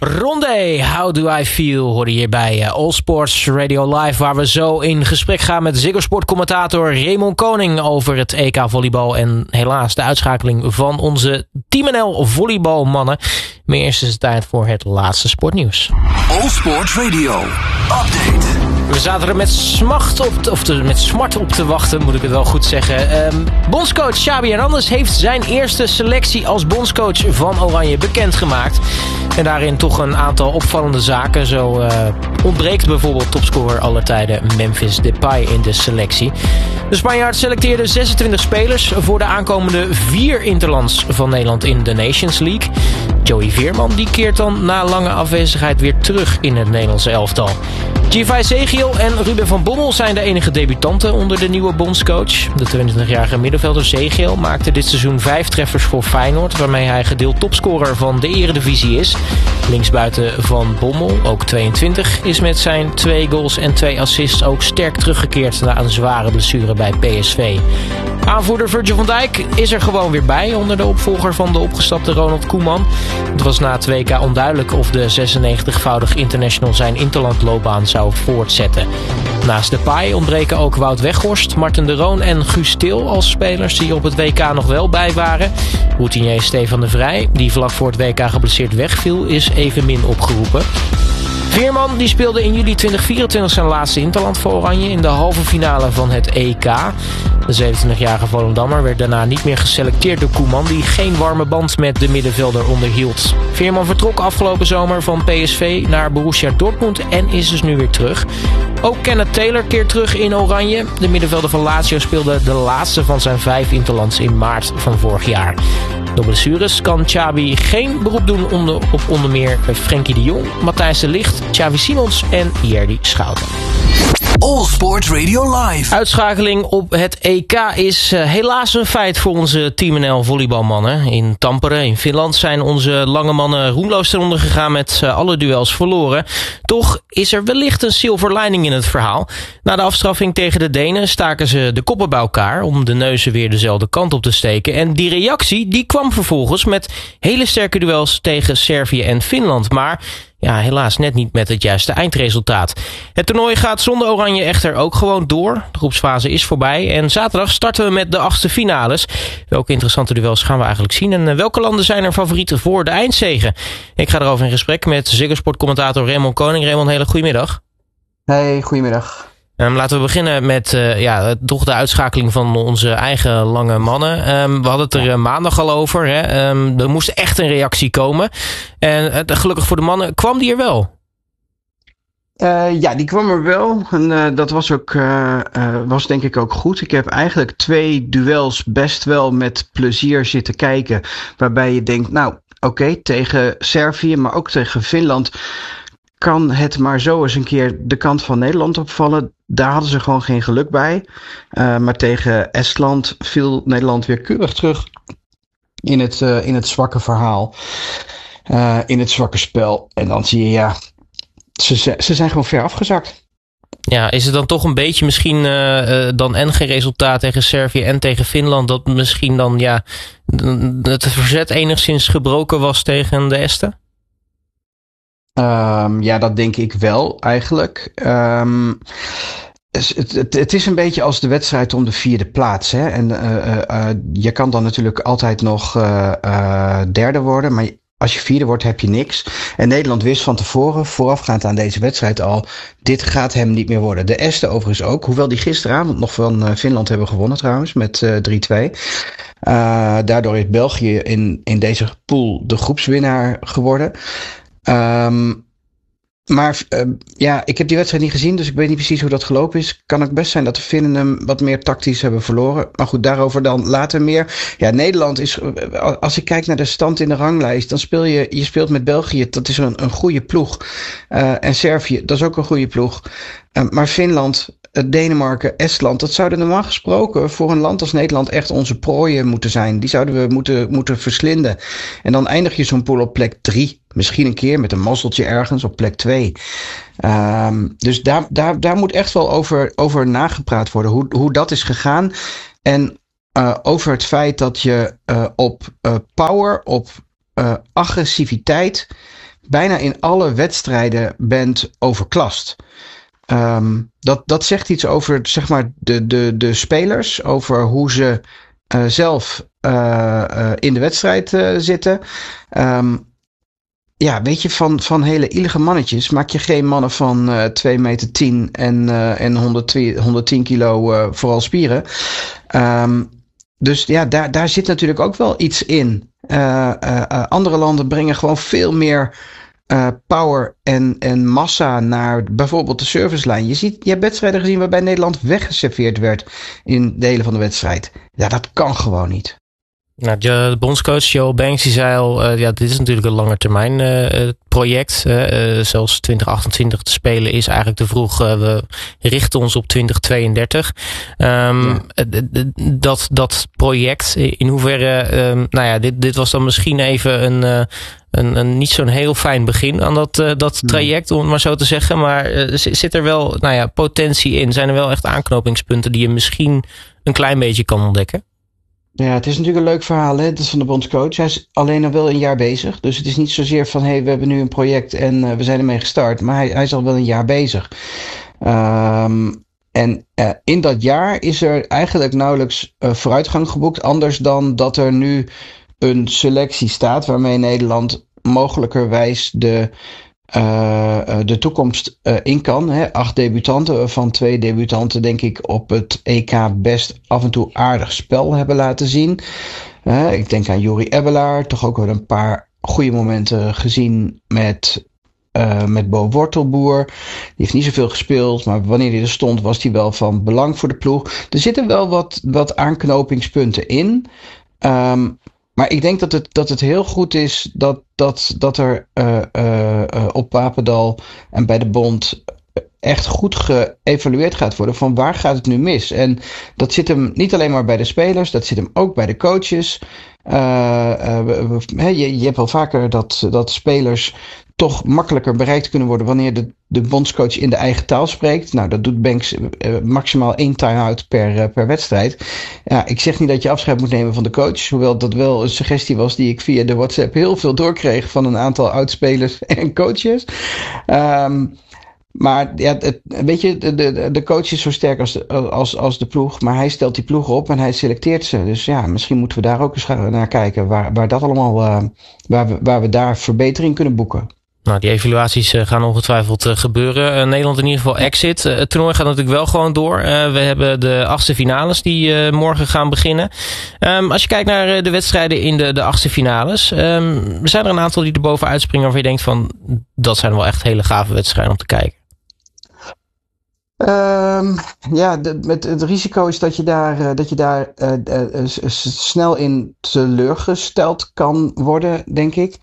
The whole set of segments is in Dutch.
Rondé, How Do I Feel, hoorde je bij All Sports Radio Live, waar we zo in gesprek gaan met Ziggo Sport commentator Raymond Koning over het EK volleybal en helaas de uitschakeling van onze Team NL volleybalmannen. Maar eerst is het tijd voor het laatste sportnieuws. All Sports Radio Update. We zaten er met smart op te wachten, moet ik het wel goed zeggen. Bondscoach Xabi Hernandez heeft zijn eerste selectie als bondscoach van Oranje bekendgemaakt. En daarin toch een aantal opvallende zaken. Zo ontbreekt bijvoorbeeld topscorer aller tijden Memphis Depay in de selectie. De Spanjaard selecteerde 26 spelers voor de aankomende 4 interlands van Nederland in de Nations League. Joey Veerman die keert dan na lange afwezigheid weer terug in het Nederlandse elftal. Givay Zegiel en Ruben van Bommel zijn de enige debutanten onder de nieuwe bondscoach. De 22-jarige middenvelder Zegiel maakte dit seizoen 5 treffers voor Feyenoord, waarmee hij gedeeld topscorer van de Eredivisie is. Linksbuiten Van Bommel, ook 22, is met zijn 2 goals en 2 assists ook sterk teruggekeerd na een zware blessure bij PSV. Aanvoerder Virgil van Dijk is er gewoon weer bij onder de opvolger van de opgestapte Ronald Koeman. Het was na het WK onduidelijk of de 96-voudig international zijn interlandloopbaan zou voortzetten. Naast Depay ontbreken ook Wout Weghorst, Marten de Roon en Guus Til als spelers die op het WK nog wel bij waren. Routinier Stefan de Vrij, die vlak voor het WK geblesseerd wegviel, is evenmin opgeroepen. Veerman die speelde in juli 2024 zijn laatste interland voor Oranje in de halve finale van het EK. De 27-jarige Volendammer werd daarna niet meer geselecteerd door Koeman, die geen warme band met de middenvelder onderhield. Veerman vertrok afgelopen zomer van PSV naar Borussia Dortmund en is dus nu weer terug. Ook Kenneth Taylor keert terug in Oranje. De middenvelder van Lazio speelde de laatste van zijn 5 interlands in maart van vorig jaar. Door blessures kan Xabi geen beroep doen op onder meer Frenkie de Jong, Matthijs de Ligt, Xavi Simons en Jerdy Schouten. All Sports Radio Live. Uitschakeling op het EK is helaas een feit voor onze Team NL volleybalmannen. In Tampere, in Finland, zijn onze lange mannen roemloos eronder gegaan met alle duels verloren. Toch is er wellicht een silver lining in het verhaal. Na de afstraffing tegen de Denen staken ze de koppen bij elkaar om de neuzen weer dezelfde kant op te steken. En die reactie die kwam vervolgens met hele sterke duels tegen Servië en Finland. Maar ja, helaas net niet met het juiste eindresultaat. Het toernooi gaat zonder Oranje echter ook gewoon door. De groepsfase is voorbij en zaterdag starten we met de 8e finales. Welke interessante duels gaan we eigenlijk zien en welke landen zijn er favorieten voor de eindzege? Ik ga erover in gesprek met Ziggo Sport commentator Raymond Koning. Raymond, hele goedemiddag. Hey, goedemiddag. Laten we beginnen met toch de uitschakeling van onze eigen lange mannen. We hadden het er maandag al over. Hè? Er moest echt een reactie komen. En gelukkig voor de mannen kwam die er wel. Ja, die kwam er wel. En dat was ook, was denk ik ook goed. Ik heb eigenlijk 2 duels best wel met plezier zitten kijken. Waarbij je denkt, nou oké, tegen Servië, maar ook tegen Finland kan het maar zo eens een keer de kant van Nederland opvallen. Daar hadden ze gewoon geen geluk bij. Maar tegen Estland viel Nederland weer keurig terug in het zwakke verhaal. In het zwakke spel. En dan zie je, ja, ze zijn gewoon ver afgezakt. Ja, is het dan toch een beetje misschien dan en geen resultaat tegen Servië en tegen Finland, dat misschien dan het verzet enigszins gebroken was tegen de Esten? Ja, dat denk ik wel eigenlijk. Het is een beetje als de wedstrijd om de 4e plaats. Hè? En je kan dan natuurlijk altijd nog 3e worden, maar als je 4e wordt heb je niks. En Nederland wist van tevoren, voorafgaand aan deze wedstrijd al, dit gaat hem niet meer worden. De Esten overigens ook, hoewel die gisteravond nog van Finland hebben gewonnen trouwens, met 3-2. Daardoor is België in deze pool de groepswinnaar geworden. Maar ik heb die wedstrijd niet gezien, dus ik weet niet precies hoe dat gelopen is. Kan ook best zijn dat de Finnen hem wat meer tactisch hebben verloren. Maar goed, daarover dan later meer. Ja, Nederland is, als ik kijk naar de stand in de ranglijst, dan je speelt met België, dat is een goede ploeg. En Servië, dat is ook een goede ploeg. Maar Finland, Denemarken, Estland, dat zouden normaal gesproken voor een land als Nederland echt onze prooien moeten zijn. Die zouden we moeten verslinden. En dan eindig je zo'n pool op plek 3. Misschien een keer met een mazzeltje ergens op plek 2. Dus daar moet echt wel over nagepraat worden. Hoe dat is gegaan. En over het feit dat je op power, op agressiviteit bijna in alle wedstrijden bent overklast. Dat zegt iets over, zeg maar, de spelers, over hoe ze zelf in de wedstrijd zitten. Ja, weet je, van hele ielige mannetjes maak je geen mannen van 2,10 meter en 110 kilo vooral spieren. Dus ja, daar zit natuurlijk ook wel iets in. Andere landen brengen gewoon veel meer power en massa naar bijvoorbeeld de servicelijn. Je hebt wedstrijden gezien waarbij Nederland weggeserveerd werd in delen van de wedstrijd. Ja, dat kan gewoon niet. Nou, de bondscoach Joel Banks die zei al, dit is natuurlijk een langetermijn project. Zelfs 2028 te spelen is eigenlijk te vroeg. We richten ons op 2032. Dat project, in hoeverre, dit was dan misschien even een niet zo'n heel fijn begin aan dat traject, om het maar zo te zeggen. Maar zit er wel potentie in? Zijn er wel echt aanknopingspunten die je misschien een klein beetje kan ontdekken? Ja, het is natuurlijk een leuk verhaal, hè? Dat is van de bondscoach. Hij is alleen nog wel een jaar bezig. Dus het is niet zozeer van, we hebben nu een project en we zijn ermee gestart. Maar hij is al wel een jaar bezig. In dat jaar is er eigenlijk nauwelijks vooruitgang geboekt. Anders dan dat er nu een selectie staat waarmee Nederland mogelijkerwijs de toekomst in kan. 8 debutanten, waarvan 2 debutanten denk ik op het EK best af en toe aardig spel hebben laten zien. Ik denk aan Juri Ebbelaar, toch ook wel een paar goede momenten gezien met Bo Wortelboer. Die heeft niet zoveel gespeeld, maar wanneer hij er stond was hij wel van belang voor de ploeg. Er zitten wel wat aanknopingspunten in. Maar ik denk dat het heel goed is dat er op Papendal en bij de bond echt goed geëvalueerd gaat worden van waar gaat het nu mis. En dat zit hem niet alleen maar bij de spelers, dat zit hem ook bij de coaches. Je hebt wel vaker dat spelers toch makkelijker bereikt kunnen worden wanneer de bondscoach in de eigen taal spreekt. Nou, dat doet Banks maximaal 1 time-out per wedstrijd. Ja, ik zeg niet dat je afscheid moet nemen van de coach, hoewel dat wel een suggestie was die ik via de WhatsApp heel veel doorkreeg van een aantal oudspelers en coaches. Maar ja, weet je, de coach is zo sterk als de ploeg. Maar hij stelt die ploeg op en hij selecteert ze. Dus ja, misschien moeten we daar ook eens naar kijken. Waar dat allemaal, waar we daar verbetering kunnen boeken. Nou, die evaluaties gaan ongetwijfeld gebeuren. Nederland in ieder geval exit. Het toernooi gaat natuurlijk wel gewoon door. We hebben de 8e finales die morgen gaan beginnen. Als je kijkt naar de wedstrijden in de 8e finales. Zijn er een aantal die er bovenuit springen waarvan je denkt van, dat zijn wel echt hele gave wedstrijden om te kijken? Met het risico is dat je daar snel in teleurgesteld kan worden, denk ik.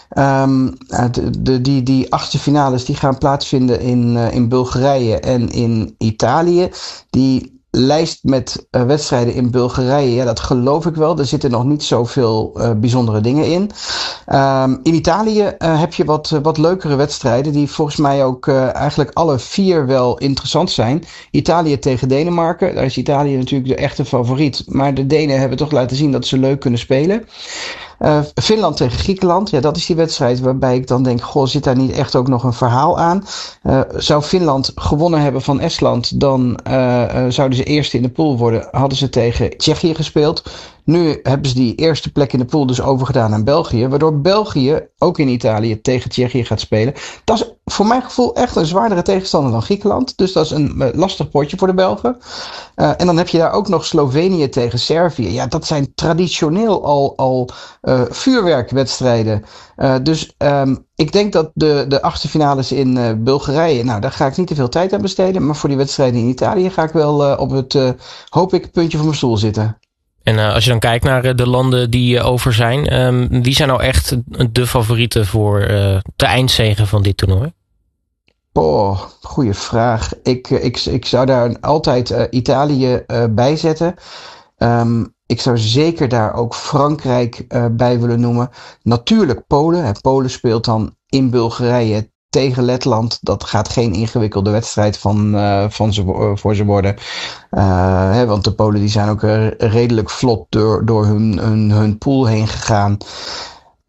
Die 8e finales die gaan plaatsvinden in Bulgarije en in Italië. Die lijst met wedstrijden in Bulgarije, ja, dat geloof ik wel. Er zitten nog niet zoveel bijzondere dingen in. In Italië heb je wat leukere wedstrijden die volgens mij ook eigenlijk alle 4 wel interessant zijn. Italië tegen Denemarken. Daar is Italië natuurlijk de echte favoriet. Maar de Denen hebben toch laten zien dat ze leuk kunnen spelen. Finland tegen Griekenland. Ja, dat is die wedstrijd waarbij ik dan denk, zit daar niet echt ook nog een verhaal aan? Zou Finland gewonnen hebben van Estland, dan zouden ze eerste in de pool worden. Hadden ze tegen Tsjechië gespeeld. Nu hebben ze die eerste plek in de pool dus overgedaan aan België. Waardoor België ook in Italië tegen Tsjechië gaat spelen. Dat is voor mijn gevoel echt een zwaardere tegenstander dan Griekenland. Dus dat is een lastig potje voor de Belgen. En dan heb je daar ook nog Slovenië tegen Servië. Ja, dat zijn traditioneel al vuurwerkwedstrijden. Dus ik denk dat de 8e finales in Bulgarije, nou, daar ga ik niet te veel tijd aan besteden. Maar voor die wedstrijden in Italië ga ik wel op het, hoop ik, puntje van mijn stoel zitten. En als je dan kijkt naar de landen die over zijn, wie zijn nou echt de favorieten voor de eindzege van dit toernooi? Goeie vraag. Ik zou daar altijd Italië bij zetten. Ik zou zeker daar ook Frankrijk bij willen noemen. Natuurlijk Polen. Polen speelt dan in Bulgarije tegen Letland. Dat gaat geen ingewikkelde wedstrijd voor ze worden. Want de Polen die zijn ook redelijk vlot door hun pool heen gegaan.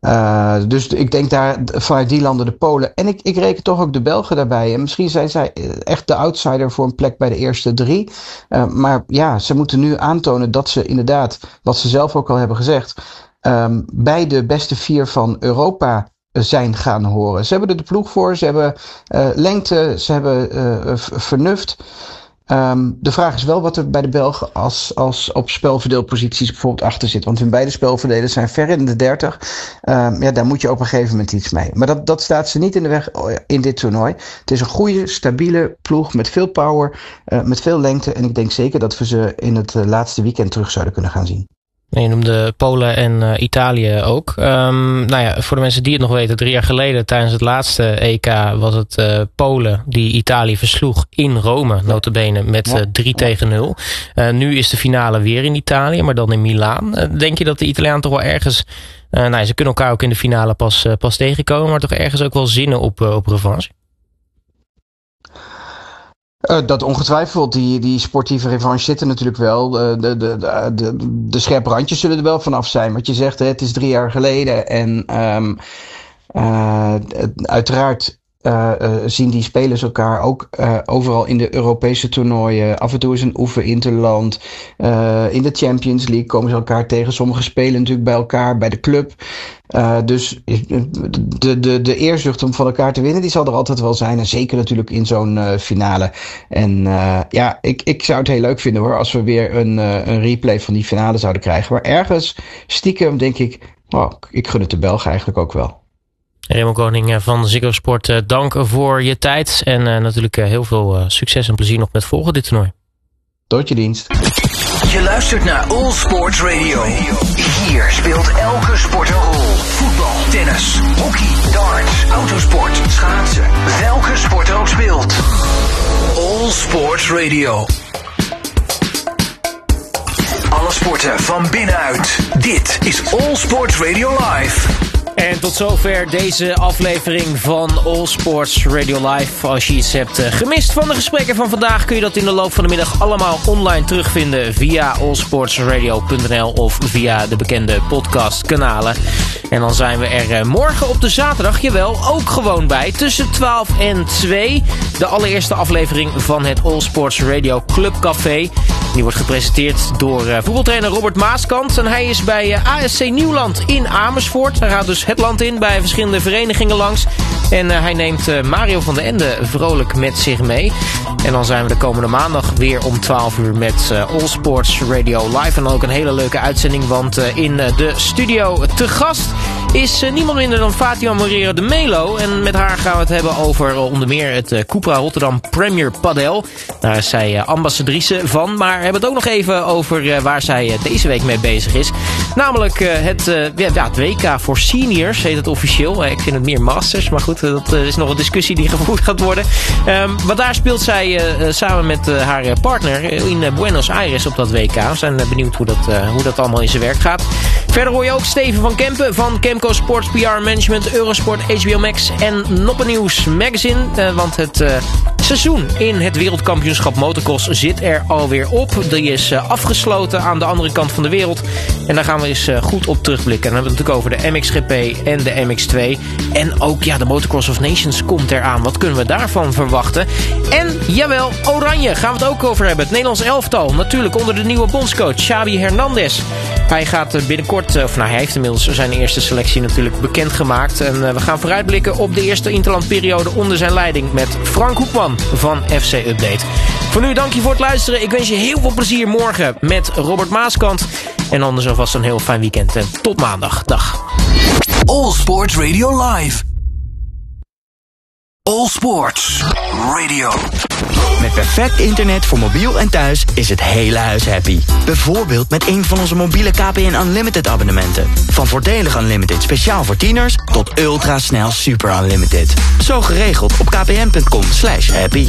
Dus ik denk daar vanuit die landen de Polen. En ik reken toch ook de Belgen daarbij. En misschien zijn zij echt de outsider voor een plek bij de eerste 3. Maar ja, ze moeten nu aantonen dat ze inderdaad, wat ze zelf ook al hebben gezegd, bij de beste 4 van Europa zijn gaan horen. Ze hebben er de ploeg voor, ze hebben lengte, ze hebben vernuft. De vraag is wel wat er bij de Belgen als op spelverdeelposities bijvoorbeeld achter zit. Want hun beide spelverdelers zijn ver in de 30. Daar moet je op een gegeven moment iets mee. Maar dat staat ze niet in de weg in dit toernooi. Het is een goede, stabiele ploeg met veel power, met veel lengte. En ik denk zeker dat we ze in het laatste weekend terug zouden kunnen gaan zien. Je noemde Polen en Italië ook. Voor de mensen die het nog weten, 3 jaar geleden tijdens het laatste EK was het Polen die Italië versloeg in Rome, nota bene, met 3-0. Nu is de finale weer in Italië, maar dan in Milaan. Denk je dat de Italianen toch wel ergens, ze kunnen elkaar ook in de finale pas tegenkomen, maar toch ergens ook wel zinnen op revanche? Dat ongetwijfeld. Die sportieve revanche zitten natuurlijk wel. De scherpe randjes zullen er wel vanaf zijn. Wat je zegt, het is 3 jaar geleden. En uiteraard zien die spelers elkaar ook overal in de Europese toernooien. Af en toe is een oefeninterland. In de Champions League komen ze elkaar tegen. Sommige spelen natuurlijk bij elkaar, bij de club. Dus de eerzucht om van elkaar te winnen, die zal er altijd wel zijn. En zeker natuurlijk in zo'n finale. En ik zou het heel leuk vinden hoor, als we weer een replay van die finale zouden krijgen. Maar ergens stiekem denk ik, ik gun het de Belgen eigenlijk ook wel. Raymond Koning van Ziggo Sport, dank voor je tijd. En natuurlijk heel veel succes en plezier nog met volgen dit toernooi. Tot je dienst. Je luistert naar All Sports Radio. Hier speelt elke sport een rol. Voetbal, tennis, hockey, darts, autosport, schaatsen. Welke sport er ook speelt. All Sports Radio. Alle sporten van binnenuit. Dit is All Sports Radio Live. En tot zover deze aflevering van All Sports Radio Live. Als je iets hebt gemist van de gesprekken van vandaag, kun je dat in de loop van de middag allemaal online terugvinden via allsportsradio.nl of via de bekende podcastkanalen. En dan zijn we er morgen op de zaterdag, jawel, ook gewoon bij. Tussen 12 en 2. De allereerste aflevering van het All Sports Radio Club Café. Die wordt gepresenteerd door voetbaltrainer Robert Maaskant. En hij is bij ASC Nieuwland in Amersfoort. Hij gaat dus het land in bij verschillende verenigingen langs. En hij neemt Mario van den Ende vrolijk met zich mee. En dan zijn we de komende maandag weer om 12 uur met All Sports Radio Live. En dan ook een hele leuke uitzending, want in de studio te gast is niemand minder dan Fatima Morera de Melo. En met haar gaan we het hebben over onder meer het Cupra Rotterdam Premier Padel. Daar is zij ambassadrice van. Maar we hebben het ook nog even over waar zij deze week mee bezig is. Namelijk het WK voor seniors heet het officieel. Ik vind het meer masters, maar goed, dat is nog een discussie die gevoerd gaat worden. Want daar speelt zij samen met haar partner in Buenos Aires op dat WK. We zijn benieuwd hoe dat allemaal in zijn werk gaat. Verder hoor je ook Steven van Kempen van Kemco Sports PR Management, Eurosport, HBO Max en Noppen News Magazine. Want het seizoen in het wereldkampioenschap motocross zit er alweer op. Die is afgesloten aan de andere kant van de wereld. En daar gaan we eens goed op terugblikken. En dan hebben we het natuurlijk over de MXGP en de MX2. En ook de Motocross of Nations komt eraan. Wat kunnen we daarvan verwachten? En jawel, Oranje gaan we het ook over hebben. Het Nederlands elftal. Natuurlijk onder de nieuwe bondscoach Xabi Hernandez. Hij gaat binnenkort, hij heeft inmiddels zijn eerste selectie natuurlijk bekendgemaakt. En we gaan vooruitblikken op de eerste interlandperiode onder zijn leiding met Frank Hoekman van FC Update. Voor nu dank je voor het luisteren. Ik wens je heel veel plezier morgen met Robert Maaskant. En anders alvast een heel fijn weekend. En tot maandag. Dag. All Sports Radio Live. All Sports Radio. Met perfect internet voor mobiel en thuis is het hele huis happy. Bijvoorbeeld met een van onze mobiele KPN Unlimited abonnementen. Van voordelig Unlimited speciaal voor tieners tot ultrasnel super unlimited. Zo geregeld op kpn.com/happy.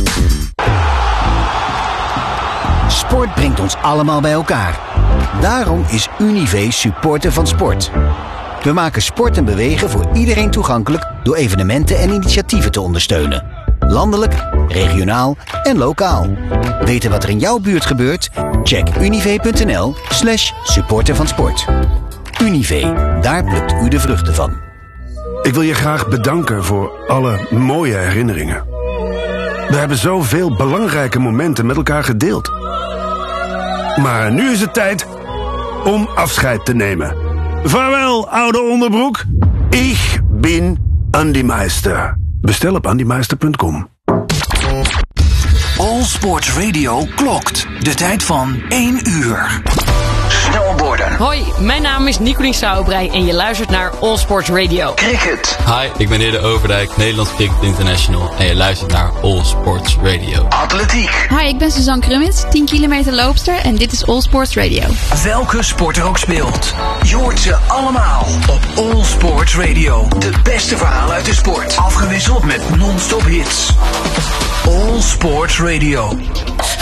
Sport brengt ons allemaal bij elkaar. Daarom is Univé supporter van sport. We maken sport en bewegen voor iedereen toegankelijk door evenementen en initiatieven te ondersteunen. Landelijk, regionaal en lokaal. Weten wat er in jouw buurt gebeurt? Check univé.nl/supporter van sport. Univé, daar plukt u de vruchten van. Ik wil je graag bedanken voor alle mooie herinneringen. We hebben zoveel belangrijke momenten met elkaar gedeeld. Maar nu is het tijd om afscheid te nemen. Vaarwel, oude onderbroek. Ik ben Andy Meister. Bestel op andymeister.com. All Sports Radio klokt. De tijd van 1 uur. Snowboarden. Hoi, mijn naam is Nicolien Sauerbrei en je luistert naar All Sports Radio. Cricket. Hi, ik ben Heerde Overdijk, Nederlands Cricket International en je luistert naar All Sports Radio. Atletiek. Hi, ik ben Suzanne Krummits, 10 kilometer loopster en dit is All Sports Radio. Welke sport er ook speelt, je hoort ze allemaal op All Sports Radio. De beste verhalen uit de sport, afgewisseld met non-stop hits. All Sports Radio.